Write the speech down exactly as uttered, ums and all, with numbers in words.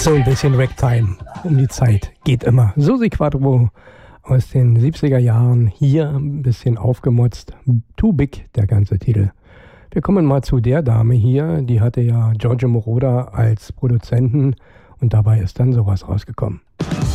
So ein bisschen Ragtime um die Zeit geht immer. Susi Quatro aus den siebziger Jahren, hier ein bisschen aufgemotzt. Too Big, der ganze Titel. Wir kommen mal zu der Dame hier, die hatte ja Giorgio Moroder als Produzenten und dabei ist dann sowas rausgekommen.